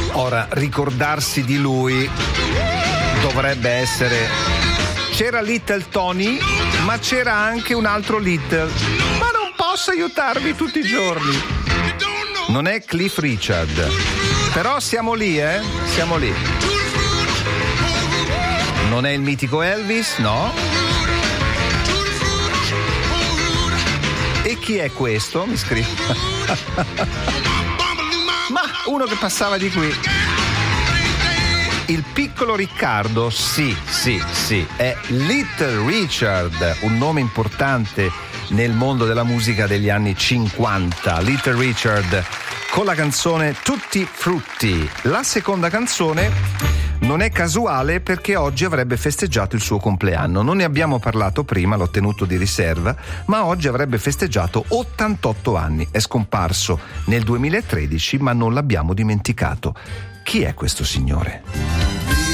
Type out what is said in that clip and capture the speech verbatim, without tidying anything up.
Ora, ricordarsi di lui dovrebbe essere... C'era Little Tony, ma c'era anche un altro Little. Ma non posso aiutarvi tutti i giorni. Non è Cliff Richard. Però siamo lì, eh? Siamo lì. Non è il mitico Elvis, no? E chi è questo? Mi scrive. Ma uno che passava di qui. Il piccolo Riccardo, sì, sì, sì, è Little Richard, un nome importante nel mondo della musica degli anni cinquanta. Little Richard con la canzone Tutti Frutti. La seconda canzone non è casuale perché oggi avrebbe festeggiato il suo compleanno. Non ne abbiamo parlato prima, l'ho tenuto di riserva, ma oggi avrebbe festeggiato ottantotto anni. È scomparso nel duemilatredici, ma non l'abbiamo dimenticato. Chi è questo signore?